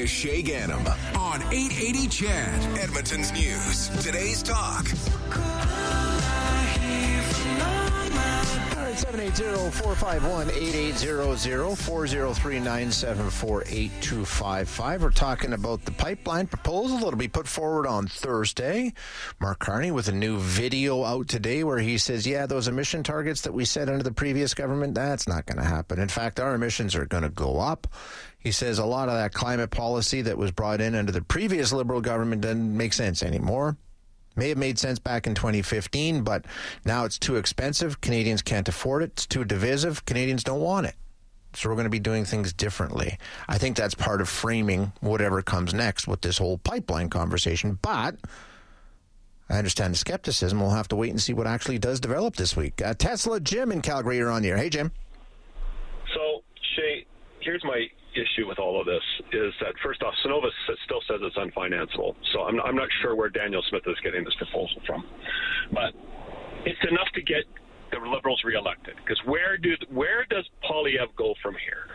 is Shay Gannam on 880 CHED, Edmonton's News. Today's talk. All right, 780-451-8800, 403-974-8255. We're talking about the pipeline proposal that'll be put forward on Thursday. Mark Carney with a new video out today where he says, yeah, those emission targets that we set under the previous government, that's not going to happen. In fact, our emissions are going to go up. He says a lot of that climate policy that was brought in under the previous Liberal government doesn't make sense anymore. May have made sense back in 2015, but now it's too expensive. Canadians can't afford it. It's too divisive. Canadians don't want it. So we're going to be doing things differently. I think that's part of framing whatever comes next with this whole pipeline conversation. But I understand the skepticism. We'll have to wait and see what actually does develop this week. Tesla Jim in Calgary, you're on the air. Hey, Jim. So, Shay, here's my issue with all of this is that, first off, Cenovus still says it's unfinanceable. So I'm not sure where Daniel Smith is getting this proposal from. But it's enough to get the Liberals reelected. Because where does Poilievre go from here?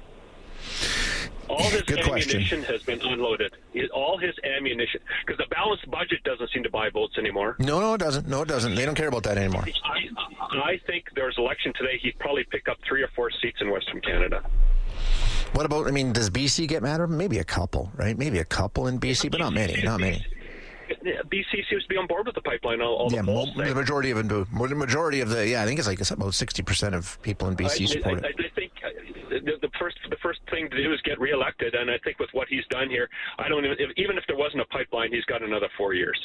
All his ammunition has been unloaded. All his ammunition. Because the balanced budget doesn't seem to buy votes anymore. No, it doesn't. No, it doesn't. They don't care about that anymore. I think there's election today. He'd probably pick up 3 or 4 seats in Western Canada. What about, does BC get mad? Maybe a couple, right? Maybe a couple in BC, but not many. BC seems to be on board with the pipeline. The majority of them do. I think it's about 60% of people in BC support it. I think the first thing to do is get reelected, and I think with what he's done here, even if there wasn't a pipeline, he's got another 4 years.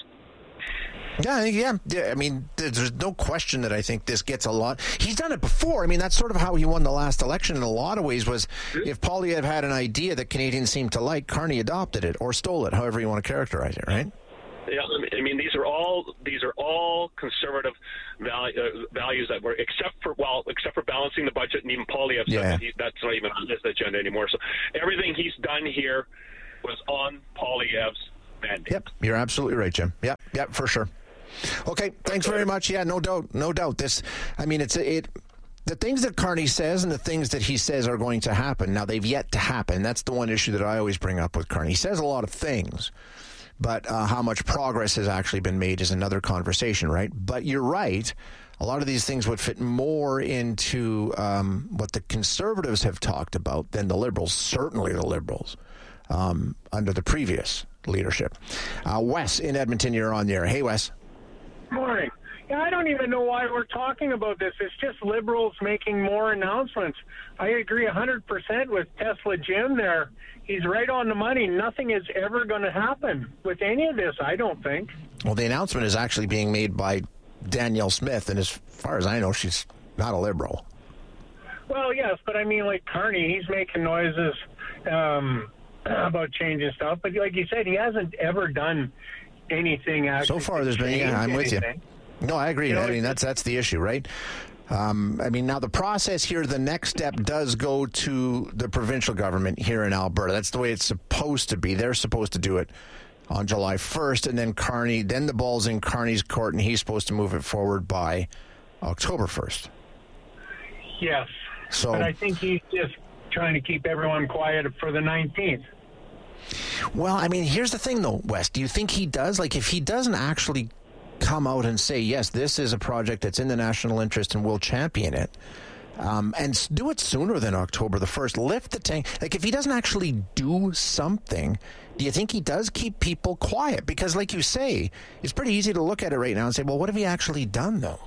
Yeah. There's no question that I think this gets a lot. He's done it before. That's sort of how he won the last election in a lot of ways was if Poilievre had an idea that Canadians seemed to like, Carney adopted it or stole it, however you want to characterize it, right? Yeah, these are all conservative values that were except for balancing the budget, and even Poilievre said that's not even on his agenda anymore. So everything he's done here was on Poilievre's mandate. Yep, you're absolutely right, Jim. Yep, for sure. Okay, thanks very much. Yeah, no doubt. The things that Carney says and the things that he says are going to happen. Now, they've yet to happen. That's the one issue that I always bring up with Carney. He says a lot of things, but how much progress has actually been made is another conversation, right? But you're right. A lot of these things would fit more into what the Conservatives have talked about than the Liberals, certainly the Liberals, under the previous leadership. Wes in Edmonton, you're on the air. Hey, Wes. Morning. Yeah, I don't even know why we're talking about this. It's just Liberals making more announcements. I agree 100% with Tesla Jim there. He's right on the money. Nothing is ever going to happen with any of this, I don't think. Well, the announcement is actually being made by Danielle Smith, and as far as I know, she's not a Liberal. Well, yes, but like Carney, he's making noises about changing stuff. But like you said, he hasn't ever done anything actually. So far, there's been, I'm with you. No, I agree. That's the issue, right? Now the process here, the next step does go to the provincial government here in Alberta. That's the way it's supposed to be. They're supposed to do it on July 1st, and then then the ball's in Carney's court, and he's supposed to move it forward by October 1st. Yes. But I think he's just trying to keep everyone quiet for the 19th. Well, here's the thing, though, Wes. Do you think he does? If he doesn't actually come out and say, yes, this is a project that's in the national interest and we'll champion it, and do it sooner than October the 1st, lift the tank. If he doesn't actually do something, do you think he does keep people quiet? Because like you say, it's pretty easy to look at it right now and say, well, what have he actually done, though?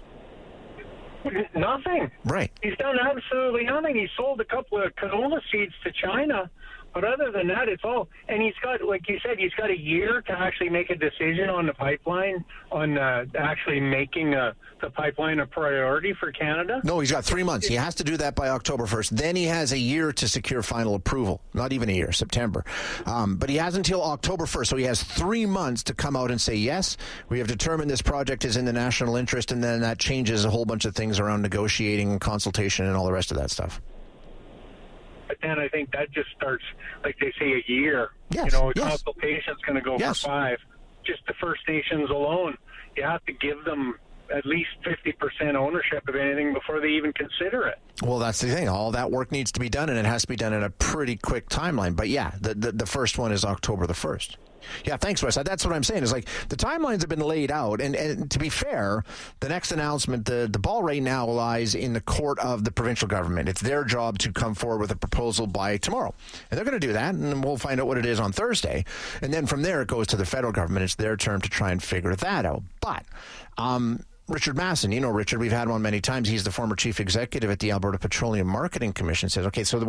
Nothing. Right. He's done absolutely nothing. He sold a couple of canola seeds to China, but other than that, it's all. And he's got, like you said, he's got a year to actually make a decision on the pipeline, on actually making the pipeline a priority for Canada. No, he's got 3 months. He has to do that by October 1st. Then he has a year to secure final approval. Not even a year, September. But he has until October 1st, so he has 3 months to come out and say, yes, we have determined this project is in the national interest, and then that changes a whole bunch of things around negotiating and consultation and all the rest of that stuff. But then I think that just starts, like they say, a year. Yes, Consultation's going to go for 5. Just the First Nations alone, you have to give them at least 50% ownership of anything before they even consider it. Well, that's the thing. All that work needs to be done, and it has to be done in a pretty quick timeline. But yeah, the first one is October the 1st. Yeah, thanks, Wes. That's what I'm saying. Is like the timelines have been laid out, and to be fair, the next announcement, the ball right now lies in the court of the provincial government. It's their job to come forward with a proposal by tomorrow, and they're going to do that, and we'll find out what it is on Thursday, and then from there it goes to the federal government. It's their turn to try and figure that out. But Richard Masson, you know Richard, we've had him on many times. He's the former chief executive at the Alberta Petroleum Marketing Commission. Says, okay, so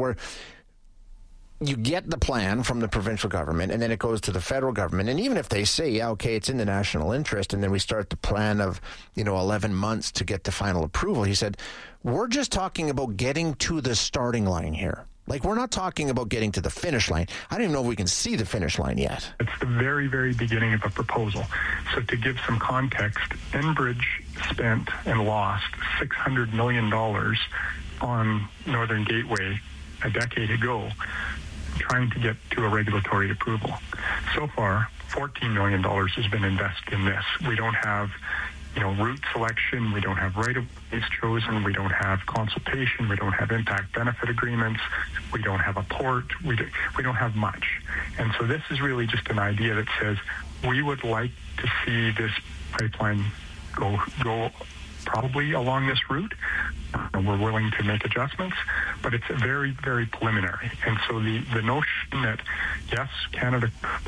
you get the plan from the provincial government, and then it goes to the federal government. And even if they say, yeah, okay, it's in the national interest, and then we start the plan of, 11 months to get the final approval, he said, we're just talking about getting to the starting line here. Like, we're not talking about getting to the finish line. I don't even know if we can see the finish line yet. It's the very, very beginning of a proposal. So to give some context, Enbridge spent and lost $600 million on Northern Gateway a decade ago, trying to get to a regulatory approval. So far, $14 million has been invested in this. We don't have, route selection. We don't have right-of-ways chosen. We don't have consultation. We don't have impact benefit agreements. We don't have a port. We don't have much. And so this is really just an idea that says we would like to see this pipeline go probably along this route. We're willing to make adjustments, but it's very, very preliminary. And so the notion that, yes, Canada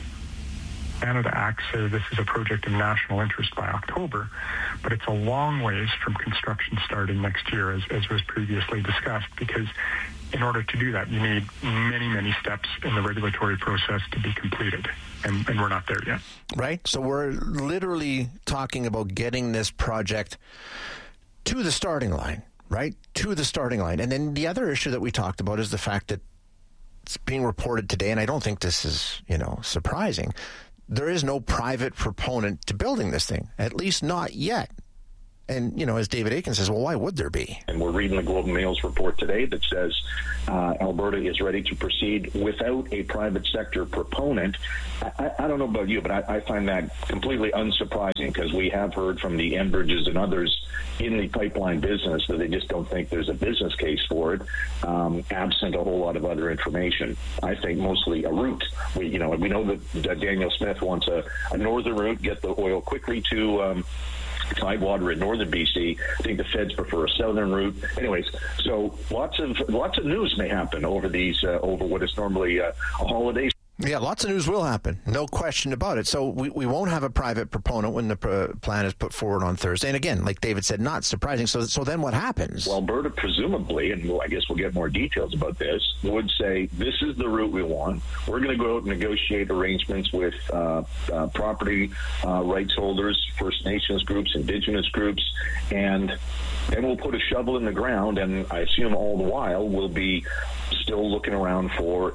Acts say this is a project of national interest by October, but it's a long ways from construction starting next year, as was previously discussed, because in order to do that, you need many, many steps in the regulatory process to be completed, and we're not there yet. Right? So we're literally talking about getting this project to the starting line, right? To the starting line. And then the other issue that we talked about is the fact that it's being reported today, and I don't think this is, surprising, there is no private proponent to building this thing, at least not yet. And, as David Akin says, well, why would there be? And we're reading the Globe and Mail's report today that says Alberta is ready to proceed without a private sector proponent. I don't know about you, but I find that completely unsurprising, because we have heard from the Enbridges and others in the pipeline business that they just don't think there's a business case for it, absent a whole lot of other information. I think mostly a route. We know that Daniel Smith wants a northern route, get the oil quickly to Tidewater in northern BC. I think the feds prefer a southern route. Anyways, so lots of news may happen over what is normally a holiday. Yeah, lots of news will happen. No question about it. So we won't have a private proponent when the plan is put forward on Thursday. And again, like David said, not surprising. So then what happens? Well, Alberta presumably, and I guess we'll get more details about this, would say, this is the route we want. We're going to go out and negotiate arrangements with property rights holders, First Nations groups, Indigenous groups, and then we'll put a shovel in the ground, and I assume all the while we'll be still looking around for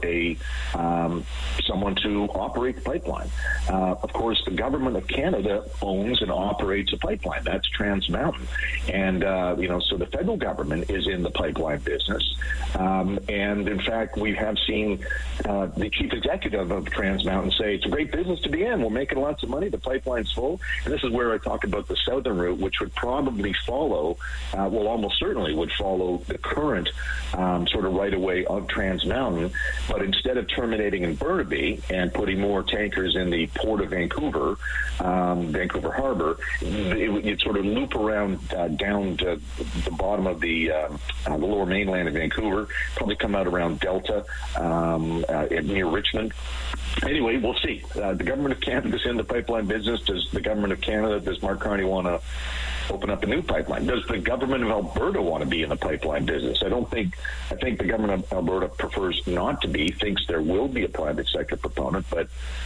someone to operate the pipeline. Of course, the government of Canada owns and operates a pipeline. That's Trans Mountain. And, so the federal government is in the pipeline business. And, in fact, we have seen the chief executive of Trans Mountain say, it's a great business to be in. We're making lots of money. The pipeline's full. And this is where I talk about the southern route, which would probably follow, almost certainly would follow the current sort of right-of-way of Trans Mountain. But instead of terminating in Burnaby and putting more tankers in the port of Vancouver, Vancouver Harbor, you'd sort of loop around down to the bottom of the lower mainland of Vancouver, probably come out around Delta near Richmond. Anyway, we'll see. The government of Canada is in the pipeline business. Does the government of Canada, does Mark Carney want to open up a new pipeline? Does the government of Alberta want to be in the pipeline business? I think the government of Alberta prefers not to be, thinks there will be a private sector proponent, but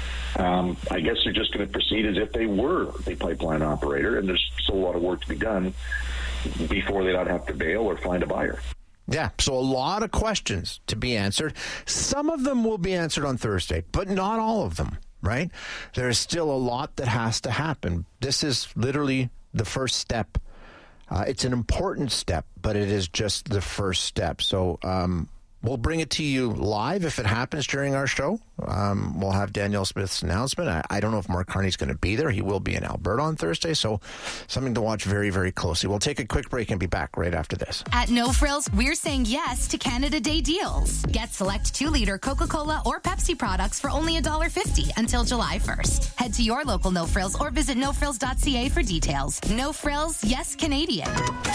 I guess they're just going to proceed as if they were the pipeline operator, and there's still a lot of work to be done before they don't have to bail or find a buyer. Yeah, so a lot of questions to be answered. Some of them will be answered on Thursday, but not all of them, right? There is still a lot that has to happen. This is literally the first step. It's an important step, but it is just the first step. So We'll bring it to you live if it happens during our show. We'll have Danielle Smith's announcement. I don't know if Mark Carney's going to be there. He will be in Alberta on Thursday, so something to watch very, very closely. We'll take a quick break and be back right after this. At No Frills, we're saying yes to Canada Day deals. Get select 2-liter Coca-Cola or Pepsi products for only $1.50 until July 1st. Head to your local No Frills or visit nofrills.ca for details. No Frills, yes Canadian.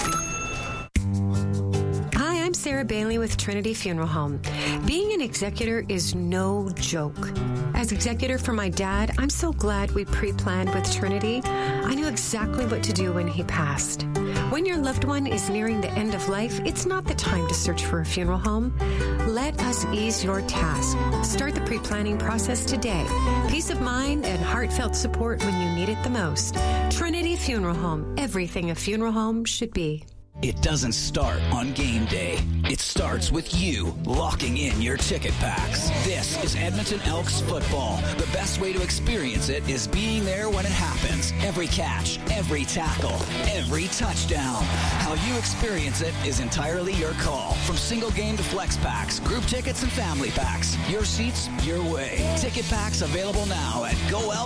Hi, I'm Sarah Bailey with Trinity Funeral Home. Being an executor is no joke. As executor for my dad, I'm so glad we pre-planned with Trinity. I knew exactly what to do when he passed. When your loved one is nearing the end of life, it's not the time to search for a funeral home. Let us ease your task. Start the pre-planning process today. Peace of mind and heartfelt support when you need it the most. Trinity Funeral Home. Everything a funeral home should be. It doesn't start on game day. It starts with you locking in your ticket packs. This is Edmonton Elks football. The best way to experience it is being there when it happens. Every catch, every tackle, every touchdown. How you experience it is entirely your call. From single game to flex packs, group tickets and family packs. Your seats, your way. Ticket packs available now at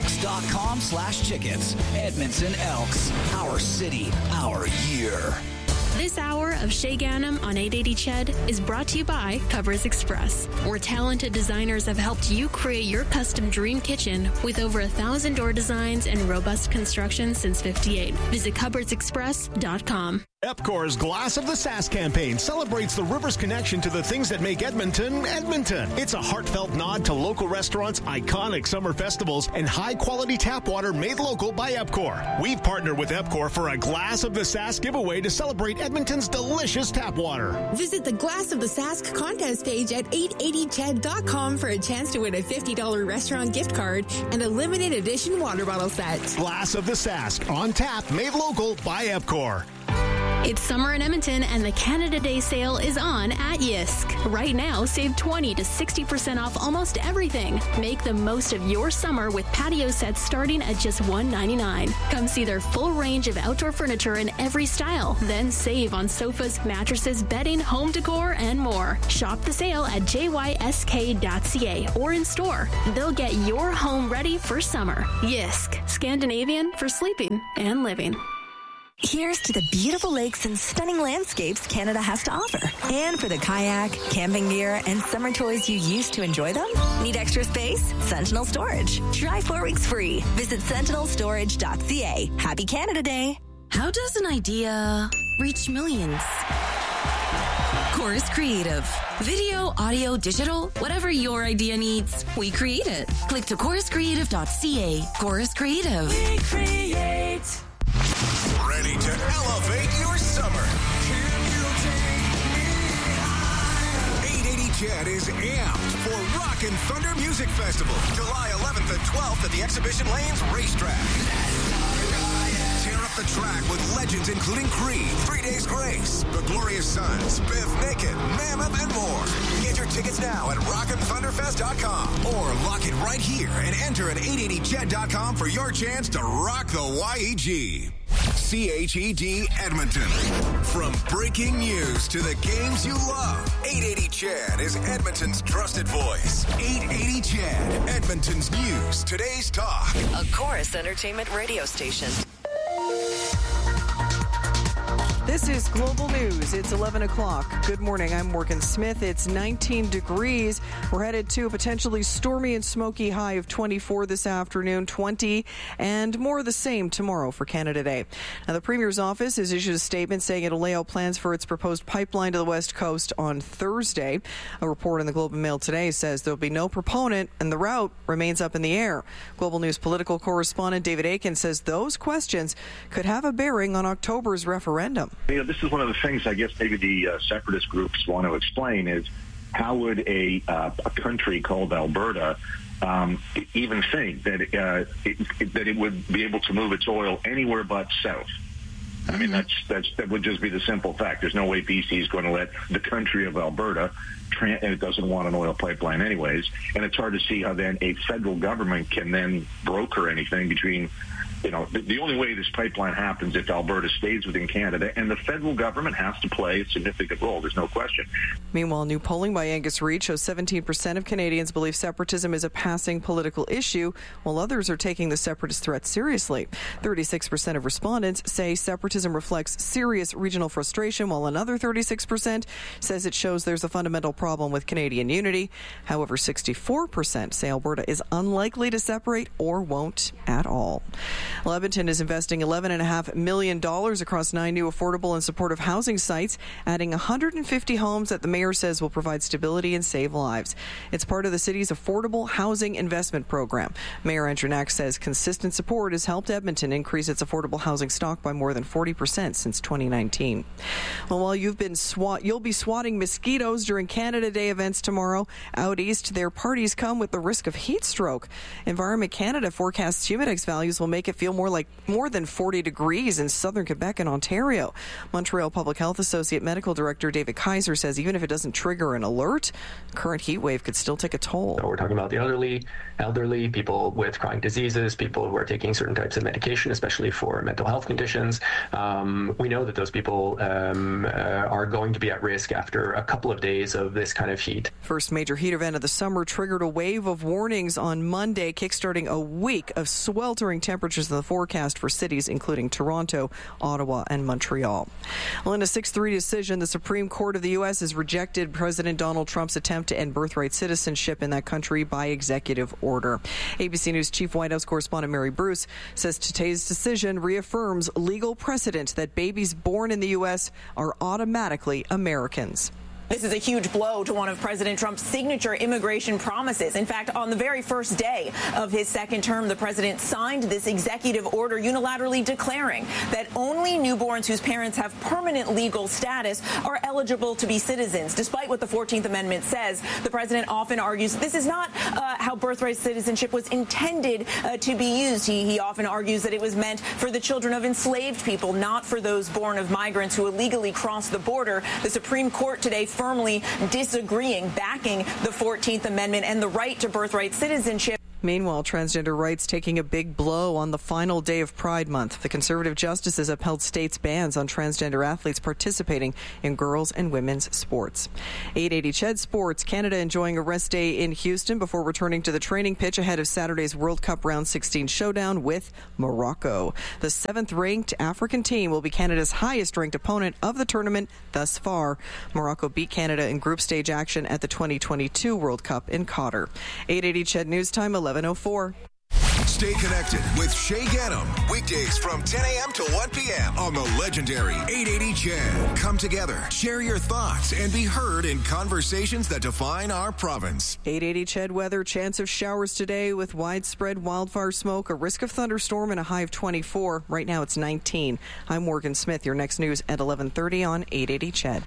goelks.com/tickets. Edmonton Elks. Our city, our year. This hour of Shay Ganem on 880 CHED is brought to you by Cupboards Express, where talented designers have helped you create your custom dream kitchen with over 1,000 door designs and robust construction since '58. Visit cupboardsexpress.com. EPCOR's Glass of the Sask campaign celebrates the river's connection to the things that make Edmonton, Edmonton. It's a heartfelt nod to local restaurants, iconic summer festivals, and high-quality tap water made local by EPCOR. We've partnered with EPCOR for a Glass of the Sask giveaway to celebrate Edmonton's delicious tap water. Visit the Glass of the Sask contest page at 880ched.com for a chance to win a $50 restaurant gift card and a limited edition water bottle set. Glass of the Sask, on tap, made local by EPCOR. It's summer in Edmonton, and the Canada Day sale is on at Yisk. Right now, save 20 to 60% off almost everything. Make the most of your summer with patio sets starting at just $199. Come see their full range of outdoor furniture in every style. Then save on sofas, mattresses, bedding, home decor, and more. Shop the sale at jysk.ca or in store. They'll get your home ready for summer. Yisk, Scandinavian for sleeping and living. Here's to the beautiful lakes and stunning landscapes Canada has to offer. And for the kayak, camping gear, and summer toys you used to enjoy them? Need extra space? Sentinel Storage. Try 4 weeks free. Visit sentinelstorage.ca. Happy Canada Day. How does an idea reach millions? Chorus Creative. Video, audio, digital, whatever your idea needs, we create it. Click to choruscreative.ca. Chorus Creative. We create. Ready to elevate your summer. Can you take me high? 880 CHED is amped for Rock and Thunder Music Festival, July 11th and 12th at the Exhibition Lanes Racetrack. Tear up the track with legends including Creed, 3 Days Grace, The Glorious Sons, Biff Naked, Mammoth, and more. Get your tickets now at rockandthunderfest.com or lock it right here and enter at 880ched.com for your chance to rock the YEG. CHED Edmonton. From breaking news to the games you love, 880 CHED is Edmonton's trusted voice. 880 CHED, Edmonton's news, today's talk. A Chorus Entertainment radio station. This is Global News. It's 11 o'clock. Good morning. I'm Morgan Smith. It's 19 degrees. We're headed to a potentially stormy and smoky high of 24 this afternoon, 20, and more of the same tomorrow for Canada Day. Now, the Premier's office has issued a statement saying it'll lay out plans for its proposed pipeline to the West Coast on Thursday. A report in the Globe and Mail today says there'll be no proponent and the route remains up in the air. Global News political correspondent David Akin says those questions could have a bearing on October's referendum. You know, this is one of the things I guess maybe the separatist groups want to explain is how would a country called Alberta even think that it would be able to move its oil anywhere but south? I mean, that would just be the simple fact. There's no way BC is going to let the country of Alberta, and it doesn't want an oil pipeline anyways, and it's hard to see how then a federal government can then broker anything between the only way this pipeline happens if Alberta stays within Canada, and the federal government has to play a significant role. There's no question. Meanwhile, new polling by Angus Reid shows 17% of Canadians believe separatism is a passing political issue, while others are taking the separatist threat seriously. 36% of respondents say separatism reflects serious regional frustration, while another 36% says it shows there's a fundamental problem with Canadian unity. However, 64% say Alberta is unlikely to separate or won't at all. Edmonton is investing $11.5 million across 9 new affordable and supportive housing sites, adding 150 homes that the mayor says will provide stability and save lives. It's part of the city's affordable housing investment program. Mayor Andrew Knack says consistent support has helped Edmonton increase its affordable housing stock by more than 40% since 2019. Well, while you'll be swatting mosquitoes during Canada Day events tomorrow, out east their parties come with the risk of heat stroke. Environment Canada forecasts humidex values will make it feel more than 40 degrees in southern Quebec and Ontario. Montreal Public Health Associate Medical Director David Kaiser says even if it doesn't trigger an alert, the current heat wave could still take a toll. So we're talking about the elderly, people with chronic diseases, people who are taking certain types of medication, especially for mental health conditions. We know that those people are going to be at risk after a couple of days of this kind of heat. First major heat event of the summer triggered a wave of warnings on Monday, kickstarting a week of sweltering temperatures in the forecast for cities including Toronto, Ottawa, and Montreal. Well, in a 6-3 decision, the Supreme Court of the U.S. has rejected President Donald Trump's attempt to end birthright citizenship in that country by executive order. ABC News Chief White House correspondent Mary Bruce says today's decision reaffirms legal precedent that babies born in the U.S. are automatically Americans. This is a huge blow to one of President Trump's signature immigration promises. In fact, on the very first day of his second term, the president signed this executive order unilaterally declaring that only newborns whose parents have permanent legal status are eligible to be citizens. Despite what the 14th Amendment says, the president often argues this is not how birthright citizenship was intended to be used. He often argues that it was meant for the children of enslaved people, not for those born of migrants who illegally crossed the border. The Supreme Court today firmly disagreeing, backing the 14th Amendment and the right to birthright citizenship. Meanwhile, transgender rights taking a big blow on the final day of Pride Month. The conservative justices upheld states' bans on transgender athletes participating in girls' and women's sports. 880 CHED Sports, Canada enjoying a rest day in Houston before returning to the training pitch ahead of Saturday's World Cup Round 16 showdown with Morocco. The 7th-ranked African team will be Canada's highest-ranked opponent of the tournament thus far. Morocco beat Canada in group stage action at the 2022 World Cup in Qatar. 880 CHED News Time, 11:04. Stay connected with Shay Ganem. Weekdays from 10 a.m. to 1 p.m. on the legendary 880 CHED. Come together, share your thoughts, and be heard in conversations that define our province. 880 CHED weather, chance of showers today with widespread wildfire smoke, a risk of thunderstorm, and a high of 24. Right now it's 19. I'm Morgan Smith. Your next news at 11:30 on 880 CHED.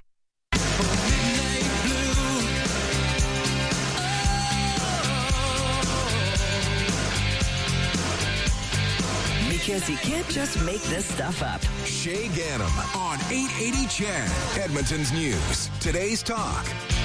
Because you can't just make this stuff up. Shay Ganem on 880 CHED, Edmonton's News. Today's Talk.